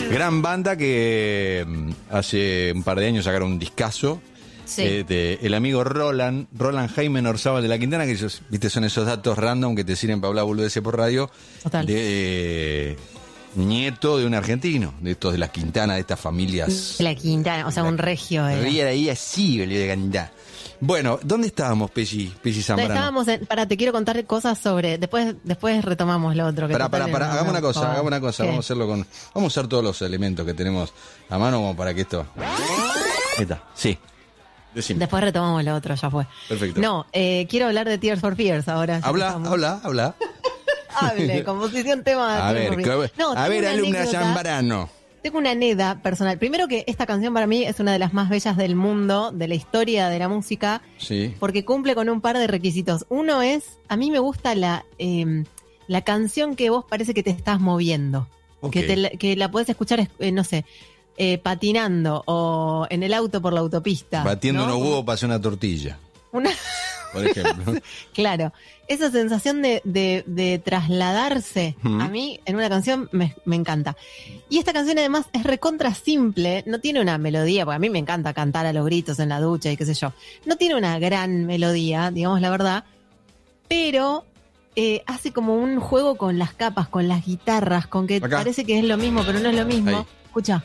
Gran banda que hace un par de años sacaron un discazo. Sí. El amigo Roland Jaime Norzábal de la Quintana, que ellos, viste, son esos datos random que te sirven para hablar boludeces por radio. Total. Nieto de un argentino, de estos de la Quintana, de estas familias. La Quintana, o sea, un regio. Era ahí así, boludo, de Quintana. Bueno, ¿dónde estábamos, Pesci Zambrano? Estábamos te quiero contar cosas sobre. Después retomamos lo otro. Pará, hagamos una cosa. ¿Qué? Vamos a hacerlo vamos a usar todos los elementos que tenemos a mano como para que esto. Ahí está, sí. Decime. Después retomamos lo otro, ya fue. Perfecto. No, quiero hablar de Tears for Fears ahora. Habla. Hable, composición, tema. A ver, alumna Zambrano. Tengo una anécdota personal. Primero que esta canción para mí es una de las más bellas del mundo, de la historia de la música, sí, porque cumple con un par de requisitos. Uno es, a mí me gusta la canción que vos parece que te estás moviendo, okay, que la podés escuchar, no sé, patinando o en el auto por la autopista. Batiendo ¿no? unos huevos para hacer una tortilla. Por ejemplo. Claro, esa sensación de trasladarse a mí en una canción me encanta. Y esta canción además es recontra simple, no tiene una melodía, porque a mí me encanta cantar a los gritos en la ducha y qué sé yo. No tiene una gran melodía, digamos la verdad, pero hace como un juego con las capas, con las guitarras, con que acá parece que es lo mismo, pero no es lo mismo. Ahí. Escucha.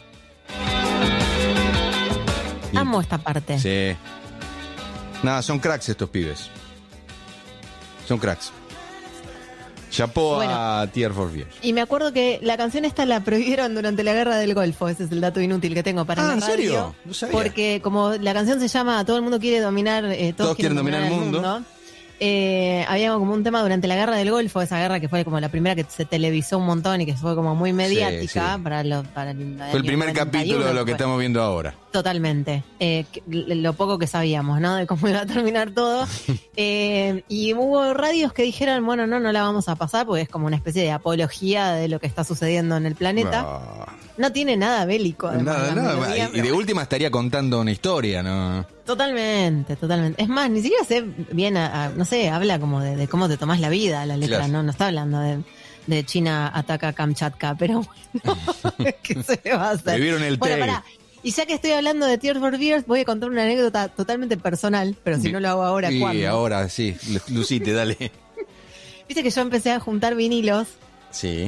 Amo esta parte. Sí. Nada, son cracks estos pibes. Son cracks. Chapó a Tears for Fears. Y me acuerdo que la canción esta la prohibieron durante la Guerra del Golfo. Ese es el dato inútil que tengo para la ¿en radio. serio? No sabía. Porque como la canción se llama Todo el mundo quiere dominar, todos quieren dominar el mundo. Había como un tema durante la Guerra del Golfo, esa guerra que fue como la primera que se televisó un montón y que fue como muy mediática. Sí. Para fue el primer capítulo de lo que estamos viendo ahora. Totalmente. Lo poco que sabíamos, ¿no? De cómo iba a terminar todo. Y hubo radios que dijeron, bueno, no la vamos a pasar porque es como una especie de apología de lo que está sucediendo en el planeta. No tiene nada bélico. Además, nada. Y de última estaría contando una historia, ¿no? Totalmente. Es más, ni siquiera sé bien, no sé, habla como de cómo te tomás la vida la letra, claro. No está hablando de China ataca Kamchatka, pero bueno, ¿qué se le va a hacer? Le vieron el té. Pará. Y ya que estoy hablando de Tears for Fears, voy a contar una anécdota totalmente personal, pero si no lo hago ahora, ¿cuándo? Sí, ahora sí, Lucite, dale. Viste que yo empecé a juntar vinilos. Sí.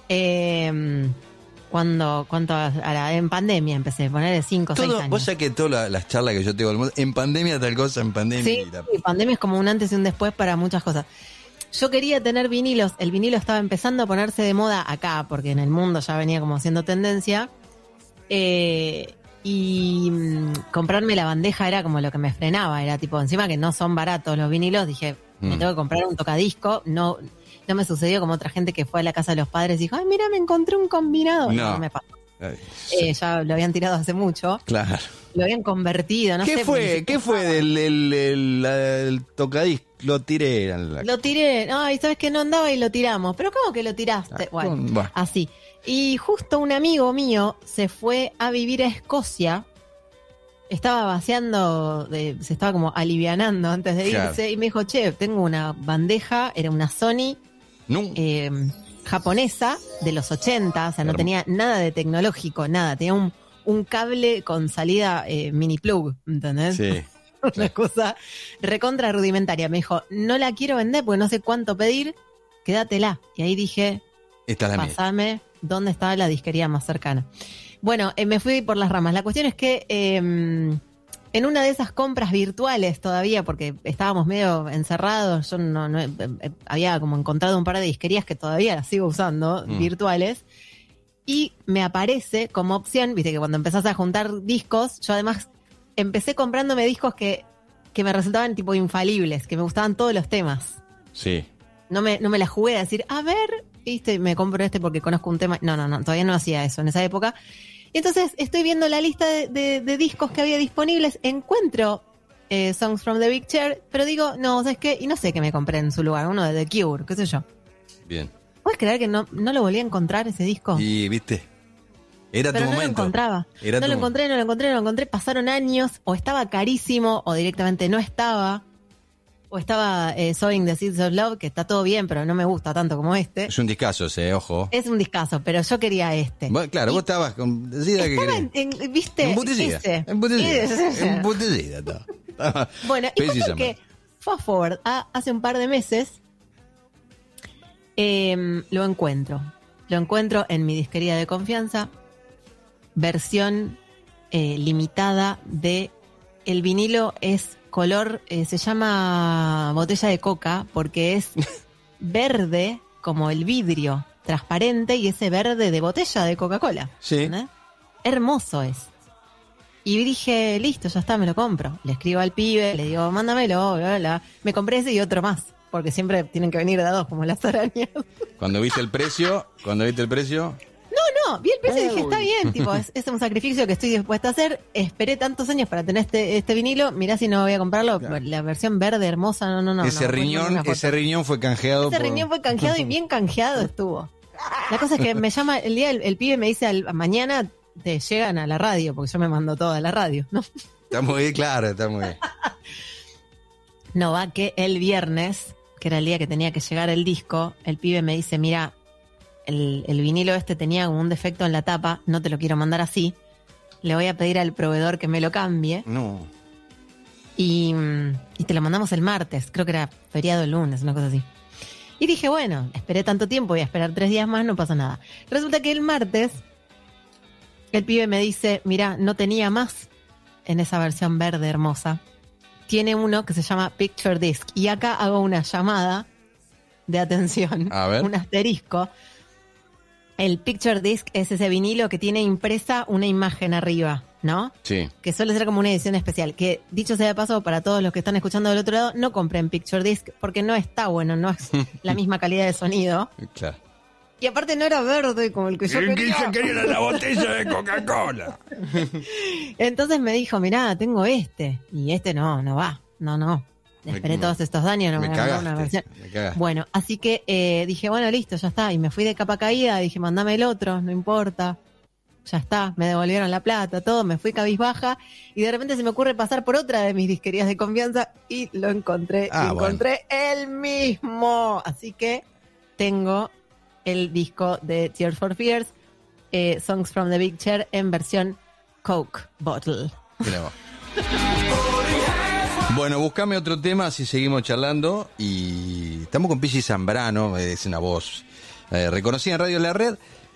¿Cuánto hará? En pandemia empecé, poner 5 o 6 años. Vos sabés que todas las charlas que yo tengo del mundo, en pandemia tal cosa, en pandemia. Sí, pandemia es como un antes y un después para muchas cosas. Yo quería tener vinilos, el vinilo estaba empezando a ponerse de moda acá, porque en el mundo ya venía como siendo tendencia. Y comprarme la bandeja era como lo que me frenaba, era tipo, encima que no son baratos los vinilos, dije, me tengo que comprar un tocadisco, no me sucedió como otra gente que fue a la casa de los padres y dijo, ay, mira, me encontré un combinado. No me pasó. Ya lo habían tirado hace mucho. Claro. Lo habían convertido, no sé. ¿Qué fue del tocadisco? Lo tiré. Lo tiré. Ay, ¿sabes que no andaba y lo tiramos? ¿Pero cómo que lo tiraste? Bueno, así. Y justo un amigo mío se fue a vivir a Escocia. Estaba vaciando, se estaba como alivianando antes de irse. Y me dijo, che, tengo una bandeja, era una Sony japonesa de los 80, o sea, no tenía nada de tecnológico, nada. Tenía un cable con salida mini plug, ¿entendés? Sí. Una cosa recontra rudimentaria. Me dijo, no la quiero vender porque no sé cuánto pedir, quédatela. Y ahí dije, pasame dónde estaba la disquería más cercana. Bueno, me fui por las ramas. La cuestión es que en una de esas compras virtuales todavía, porque estábamos medio encerrados, yo no había como encontrado un par de disquerías que todavía las sigo usando, virtuales, y me aparece como opción, viste que cuando empezás a juntar discos, yo además empecé comprándome discos que me resultaban tipo infalibles, que me gustaban todos los temas. Sí. No me la jugué a decir, a ver, viste, me compro este porque conozco un tema. No, todavía no hacía eso en esa época. Y entonces estoy viendo la lista de discos que había disponibles, encuentro Songs from the Big Chair, pero digo, no, ¿sabes qué? Y no sé qué me compré en su lugar, uno de The Cure, qué sé yo. Bien. ¿Puedes creer que no lo volví a encontrar ese disco? Y, viste, era pero tu momento. No lo encontraba. No lo encontré, pasaron años, o estaba carísimo, o directamente no estaba. O estaba Sowing the Seeds of Love, que está todo bien, pero no me gusta tanto como este. Es un discazo ese, ojo. Es un discazo, pero yo quería este. Bueno, claro, vos estabas con... ¿Viste? Embutecida. Bueno, y justo que fast forward, hace un par de meses, lo encuentro. Lo encuentro en mi disquería de confianza, versión limitada de... El vinilo es color, se llama botella de coca porque es verde como el vidrio, transparente, y ese verde de botella de Coca-Cola. Sí. ¿No? Hermoso es. Y dije, listo, ya está, me lo compro. Le escribo al pibe, le digo, mándamelo, bla, bla, bla. Me compré ese y otro más, porque siempre tienen que venir de a dos, como las arañas. Cuando viste el precio... No, vi el precio y dije, está bien, tipo, es un sacrificio que estoy dispuesta a hacer. Esperé tantos años para tener este vinilo, mirá si no voy a comprarlo, claro. La versión verde hermosa, no. Ese riñón fue canjeado. Riñón fue canjeado y bien canjeado estuvo. La cosa es que me llama el día, el pibe me dice, mañana te llegan a la radio, porque yo me mando toda la radio, ¿no? Está muy bien, claro, está muy bien. No, va que el viernes, que era el día que tenía que llegar el disco, el pibe me dice, mira, el vinilo este tenía como un defecto en la tapa, no te lo quiero mandar así, le voy a pedir al proveedor que me lo cambie. No. Y te lo mandamos el martes, creo que era feriado el lunes, una cosa así. Y dije, bueno, esperé tanto tiempo, voy a esperar 3 días más, no pasa nada. Resulta que el martes, el pibe me dice, mira, no tenía más en esa versión verde hermosa. Tiene uno que se llama Picture Disc. Y acá hago una llamada de atención, a ver. Un asterisco. El Picture Disc es ese vinilo que tiene impresa una imagen arriba, ¿no? Sí. Que suele ser como una edición especial. Que, dicho sea de paso, para todos los que están escuchando del otro lado, no compren Picture Disc porque no está bueno, no es la misma calidad de sonido. Claro. Y aparte no era verde como el que yo quería. El que yo quería era la botella de Coca-Cola. Entonces me dijo, mirá, tengo este. Y este no va. No. Esperé todos estos años, no me cagaste, una versión. Bueno, así que dije, bueno, listo, ya está. Y me fui de capa caída, dije, mandame el otro, no importa. Ya está, me devolvieron la plata, todo, me fui cabizbaja. Y de repente se me ocurre pasar por otra de mis disquerías de confianza y lo encontré. Encontré el mismo. Así que tengo el disco de Tears for Fears, Songs from the Big Chair, en versión Coke Bottle. Bueno, buscame otro tema, así seguimos charlando. Y estamos con Pichi Zambrano, es una voz reconocida en Radio La Red,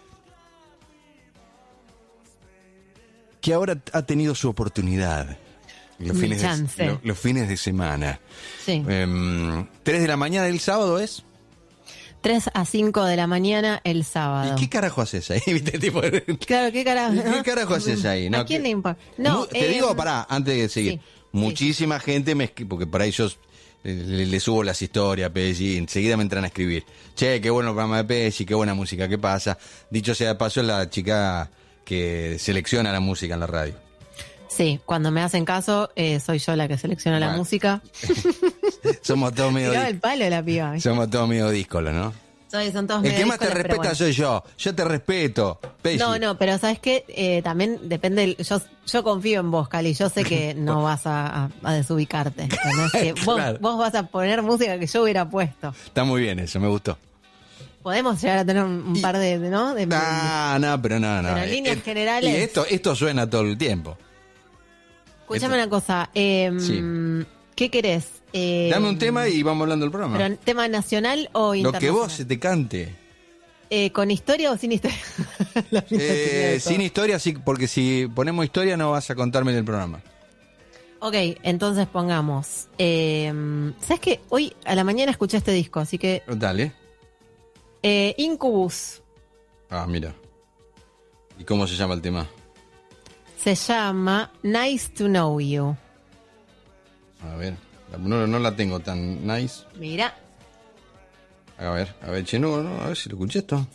que ahora ha tenido su oportunidad los fines de semana. Sí. 3 de la mañana del sábado es. 3 a 5 de la mañana el sábado. ¿Y qué carajo haces ahí? Claro, ¿qué carajo? ¿Qué carajo haces ahí? ¿A quién le importa? No, te digo, pará, antes de seguir. Sí, muchísima gente porque para ellos le subo las historias a Pesci, enseguida me entran a escribir. Che, qué bueno el programa de Pesci, qué buena música, ¿qué pasa? Dicho sea de paso, es la chica que selecciona la música en la radio. Sí, cuando me hacen caso, soy yo la que selecciona la música. Somos todos medio... Tiraba el palo la piba. Somos todos medio díscolos, ¿no? Son todos el que más te respeta soy yo te respeto, Pesci. No, pero ¿sabes qué? También depende, yo confío en vos, Cali, yo sé que no vas a desubicarte, que claro. vos vas a poner música que yo hubiera puesto. Está muy bien eso, me gustó. Podemos llegar a tener un par de, ¿no? No, pero no. Pero en líneas generales... Y esto suena todo el tiempo. Escúchame una cosa, sí. ¿Qué querés? Dame un tema y vamos hablando del programa. ¿Pero tema nacional o internacional? Lo que vos se te cante. ¿Con historia o sin historia? Sin historia, sí, porque si ponemos historia no vas a contarme en el programa. Ok, entonces pongamos. ¿Sabes qué? Hoy a la mañana escuché este disco, así que... Dale. Incubus. Ah, mira. ¿Y cómo se llama el tema? Se llama Nice to Know You. A ver, no la tengo tan nice. Mira. A ver, che, no, a ver si lo escuché esto.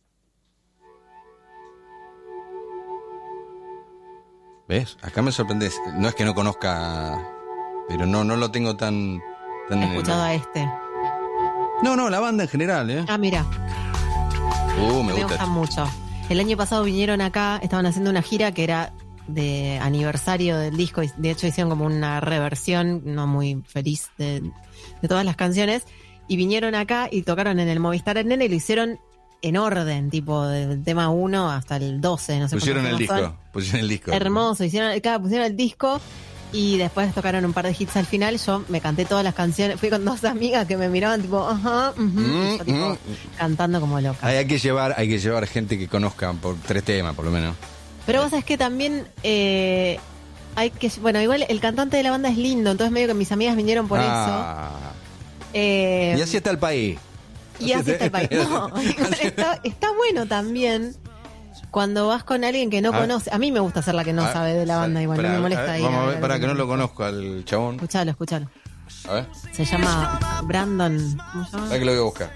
¿Ves? Acá me sorprendes. No es que no conozca, pero no lo tengo tan He escuchado a este. No, la banda en general, ¿eh? Ah, mira. Me gusta mucho. El año pasado vinieron acá, estaban haciendo una gira que era de aniversario del disco, y de hecho hicieron como una reversión no muy feliz de todas las canciones, y vinieron acá y tocaron en el Movistar Arena y lo hicieron en orden, tipo del tema 1 hasta el 12, no sé. Pusieron el disco. Hermoso, pusieron el disco y después tocaron un par de hits al final. Yo me canté todas las canciones, fui con 2 amigas que me miraban tipo, ajá, y yo tipo cantando como loca. Hay que llevar gente que conozcan por 3 temas, por lo menos. Pero vos sabés que también hay que, bueno, igual el cantante de la banda es lindo, entonces medio que mis amigas vinieron por eso. Y así está el país. Y así está el país. No, está bueno también cuando vas con alguien que no conoce. A mí me gusta ser la que no sabe de la banda, igual no me molesta ahí. Vamos a ver, para que no lo conozco al chabón. Escuchalo. A ver. Se llama Brandon. ¿Cómo se llama? ¿Sabes que lo voy a buscar?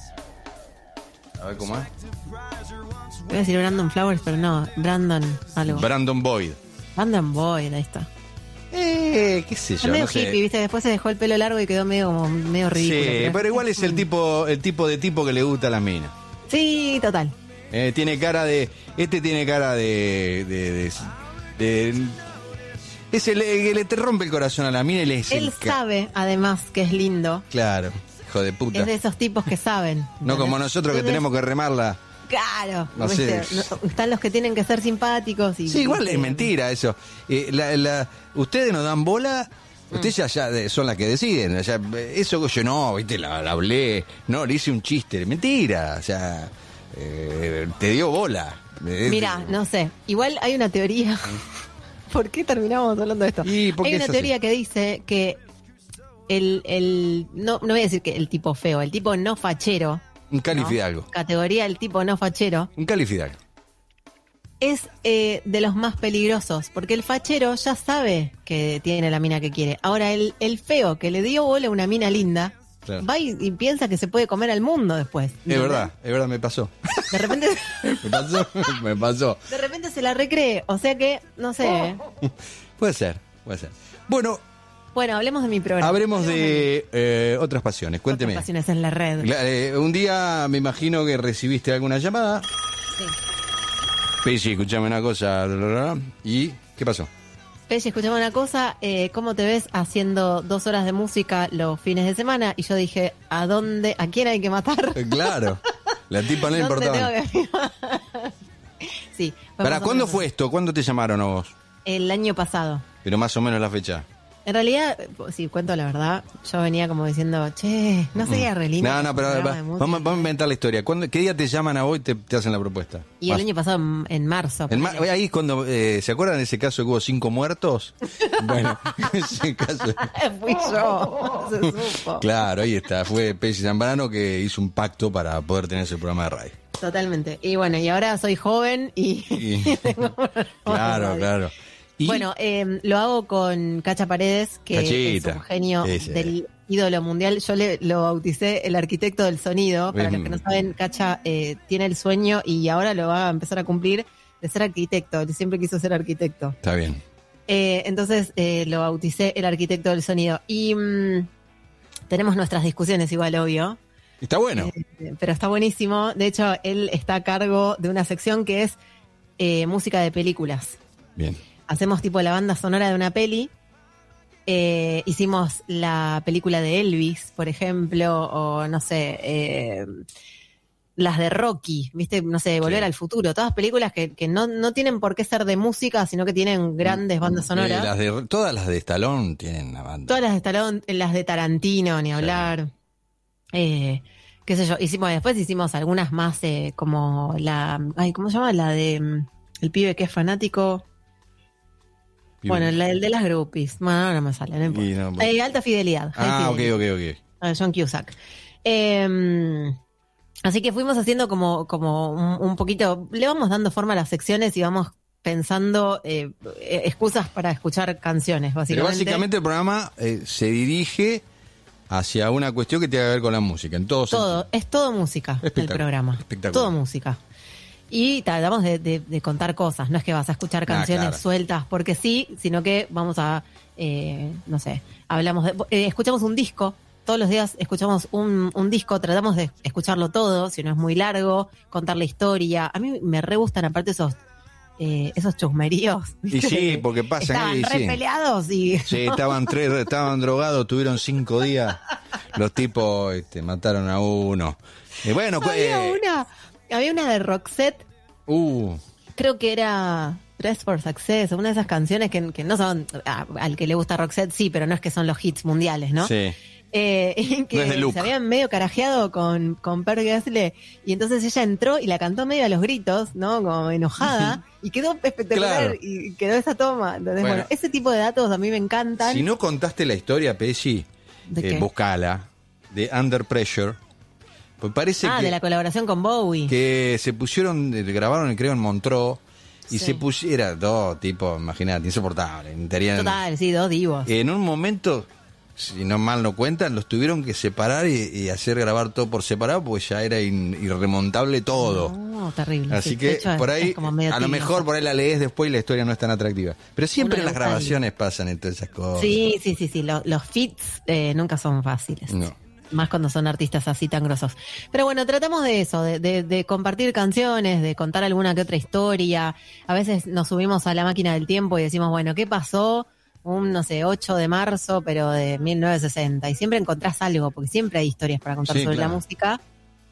A ver cómo es. Voy a decir Brandon Flowers, pero no, Brandon algo. Brandon Boyd, ahí está. qué sé yo, Es medio no sé. hippie, ¿viste? Después se dejó el pelo largo y quedó medio ridículo. Sí, pero igual es el tipo de tipo que le gusta a las minas. Sí, total. Tiene cara de... tiene cara de es el que te rompe el corazón a la mina y Él sabe, además, que es lindo. Claro, hijo de puta. Es de esos tipos que saben. No como nosotros que tenemos que remarla. Claro, no sé. Están los que tienen que ser simpáticos. Sí, igual es mentira eso. Ustedes nos dan bola, ustedes ya son las que deciden. Eso yo no, viste, la hablé, no, le hice un chiste. Mentira, o sea, te dio bola. Mira, no sé, igual hay una teoría. ¿Por qué terminamos hablando de esto? Hay una teoría que dice que no voy a decir que el tipo feo, el tipo no fachero. Un Cali Fidalgo. Categoría del tipo no fachero. Un Cali Fidalgo. Es de los más peligrosos, porque el fachero ya sabe que tiene la mina que quiere. Ahora, el feo que le dio bola a una mina linda, claro, va y piensa que se puede comer al mundo después. Es verdad, me pasó. De repente... me pasó. De repente se la recree, o sea que, no sé. Puede ser. Bueno, hablemos de mi programa. Hablemos de otras pasiones. Cuénteme. Otras pasiones en la red. Un día me imagino que recibiste alguna llamada. Sí. Pesci, escuchame una cosa. ¿Y qué pasó? Pesci, escuchame una cosa. ¿Cómo te ves haciendo 2 horas de música los fines de semana? Y yo dije, ¿a quién hay que matar? Claro. La tipa no le importaba. Sí. ¿Para cuándo fue esto? ¿Cuándo te llamaron a vos? El año pasado. Pero más o menos la fecha. En realidad, si cuento la verdad, yo venía como diciendo, che, no sería re lindo. No, pero vamos a inventar la historia. ¿Qué día te llaman a vos y te hacen la propuesta? Y el año pasado, en marzo. Ahí es cuando, ¿se acuerdan de ese caso que hubo 5 muertos? Bueno, ese caso... Fui yo, se supo. Claro, ahí está. Fue Pesci Zambrano que hizo un pacto para poder tener ese programa de radio. Totalmente. Y bueno, y ahora soy joven y Claro. ¿Y? Bueno, lo hago con Cacha Paredes, que Cachita, es un genio del ídolo mundial. Yo lo bauticé el arquitecto del sonido. Para los que no saben, Cacha tiene el sueño y ahora lo va a empezar a cumplir de ser arquitecto. Él siempre quiso ser arquitecto. Está bien. Entonces lo bauticé el arquitecto del sonido. Y tenemos nuestras discusiones igual, obvio. Está bueno. Pero está buenísimo. De hecho, él está a cargo de una sección que es música de películas. Bien. Hacemos tipo la banda sonora de una peli. Hicimos la película de Elvis, por ejemplo, o no sé, las de Rocky, ¿viste? No sé, Volver al Futuro. Todas películas que no tienen por qué ser de música, sino que tienen grandes bandas sonoras. Todas las de Stallone tienen una banda. Todas las de Stallone, las de Tarantino, ni hablar. Qué sé yo. Después hicimos algunas más como ¿cómo se llama? La de el pibe que es fanático. Bueno, el de las groupies. Bueno, ahora me sale, no importa. Alta fidelidad. Ok. John Cusack. Así que fuimos haciendo como un poquito, le vamos dando forma a las secciones y vamos pensando excusas para escuchar canciones, básicamente. Pero básicamente el programa se dirige hacia una cuestión que tiene que ver con la música, en todo sentido. Es todo música el programa. Espectacular. Todo música. Y tratamos de contar cosas, no es que vas a escuchar canciones sueltas porque sí, sino que vamos a, no sé, escuchamos un disco, todos los días escuchamos un disco, tratamos de escucharlo todo, si no es muy largo, contar la historia. A mí me re gustan aparte esos esos chusmeríos. Y sí, porque pasan ahí. Estaban peleados y... Sí, estaban drogados, tuvieron 5 días. Los tipos mataron a uno. Bueno, había una de Roxette. Creo que era Dress for Success, una de esas canciones que no son, al que le gusta Roxette sí, pero no es que son los hits mundiales, ¿no? Sí. Que no se habían medio carajeado con Per Gessle y entonces ella entró y la cantó medio a los gritos, ¿no? Como enojada y quedó espectacular. Claro. Y quedó esa toma. Entonces, bueno, ese tipo de datos a mí me encantan. Si no contaste la historia, Pesci, buscala, de Under Pressure. Pues parece que, de la colaboración con Bowie. Que se pusieron, grabaron creo en Montreux y se pusieron dos tipos, imagínate, insoportables. Total, sí, dos divos. En un momento, si no mal no cuentan, los tuvieron que separar y hacer grabar todo por separado porque ya era irremontable todo. No, terrible. Así que por ahí, a lo mejor por ahí la lees después y la historia no es tan atractiva. Pero siempre en las grabaciones pasan en todas esas cosas. Sí. Los feats nunca son fáciles. No. Más cuando son artistas así tan grosos. Pero bueno, tratamos de eso, de compartir canciones, de contar alguna que otra historia. A veces nos subimos a la máquina del tiempo y decimos, bueno, ¿qué pasó? Un, 8 de marzo, pero de 1960. Y siempre encontrás algo, porque siempre hay historias para contar sobre la música.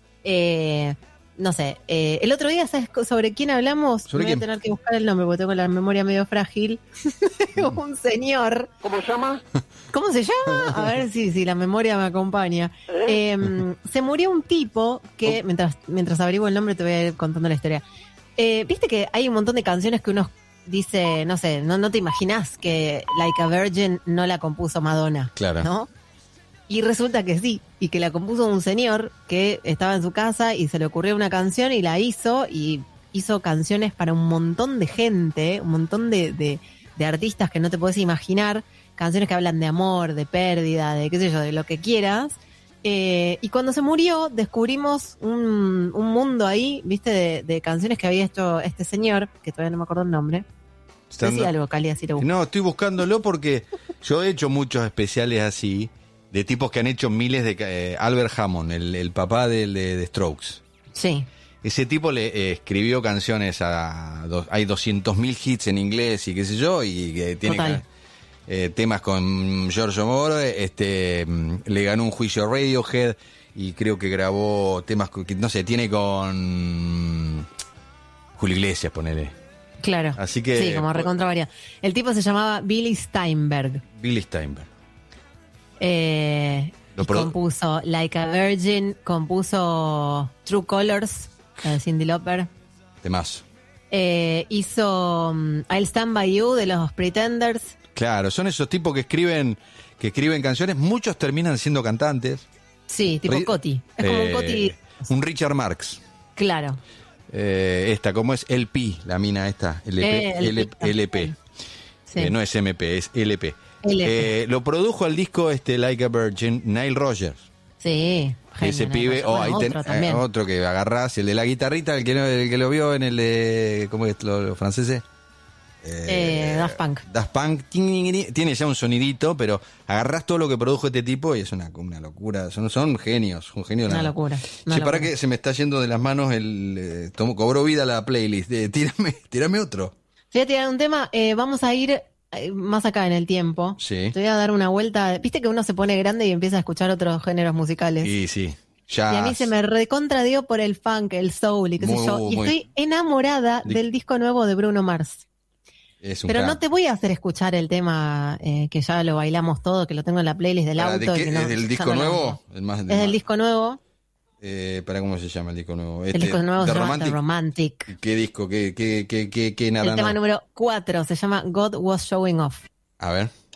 No sé, el otro día, ¿sabes sobre quién hablamos? Voy a tener que buscar el nombre porque tengo la memoria medio frágil. Un señor. ¿Cómo se llama? ¿Cómo se llama? A ver si la memoria me acompaña. Se murió un tipo que, mientras averiguo el nombre te voy a ir contando la historia. Viste que hay un montón de canciones que uno dice, no sé, no te imaginás que Like a Virgin no la compuso Madonna. Claro. ¿No? Y resulta que sí, y que la compuso un señor que estaba en su casa y se le ocurrió una canción y la hizo, y hizo canciones para un montón de gente, un montón de artistas que no te podés imaginar, canciones que hablan de amor, de pérdida, de qué sé yo, de lo que quieras. Y cuando se murió descubrimos un mundo ahí, viste, de canciones que había hecho este señor, que todavía no me acuerdo el nombre. Decía algo, Cali, así lo busco. No, estoy buscándolo porque yo he hecho muchos especiales así, de tipos que han hecho miles de... Albert Hammond, el papá de Strokes. Sí. Ese tipo le escribió canciones hay 200.000 hits en inglés y qué sé yo, y que tiene temas con George Moore, le ganó un juicio a Radiohead y creo que grabó temas que, no sé, tiene con Julio Iglesias, ponele. Claro. Así que... Sí, como recontra varia. El tipo se llamaba Billy Steinberg. Compuso Like a Virgin, compuso True Colors, de Cyndi Lauper. Temazo. Hizo I'll Stand By You de los Pretenders. Claro, son esos tipos que escriben canciones, muchos terminan siendo cantantes. Sí, tipo Coti. Es como un Coti. Un Richard Marx. Claro. ¿Cómo es? LP, la mina esta. LP. Sí. No es MP, es LP. Lo produjo al disco Like a Virgin, Nile Rodgers. Sí. Ese pibe, otro que agarrás, el de la guitarrita, el que lo vio en el de, ¿cómo es los franceses? Daft Punk. Daft Punk tiene ya un sonidito, pero agarrás todo lo que produjo este tipo y es una locura. Son genios, Una locura. Para que se me está yendo de las manos cobró vida la playlist. Tírame otro. Voy a tirar un tema, vamos a ir más acá en el tiempo. Sí. Te voy a dar una vuelta. Viste que uno se pone grande y empieza a escuchar otros géneros musicales. Sí. Jazz. Y a mí se me recontradió por el funk, el soul y qué sé yo. Y estoy enamorada del disco nuevo de Bruno Mars. Pero no te voy a hacer escuchar el tema que ya lo bailamos todo, que lo tengo en la playlist del auto. ¿Es del disco nuevo? Es del disco nuevo. ¿Cómo se llama el disco nuevo? El disco nuevo se llama The Romantic. ¿Qué disco? ¿Qué nada? El tema número 4 se llama God Was Showing Off. A ver.